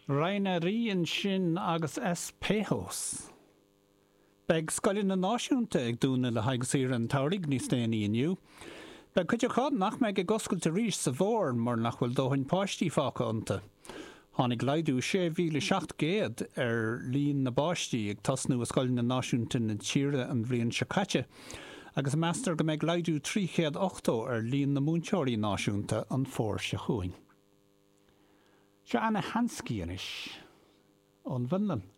Raina Rian sin agus S. Pehos. Beg scoilin na náisiúnta ag dúna le haigsír an taurig ní stéanaí inniu. Beg chuid chod nach meid goscailte rís sa bhór mar nach bhfuil dóhain páistí fáca ionta. Tháinig leidú 6,700 líon na báistí ag tasnú a scoilin na náisiúnta na tíre an bhríon sicate, agus meastar go meid leidú 308 líon na múnteirí náisiúnta an fór se chuain. Se Anna Hansky inis, an Vinland.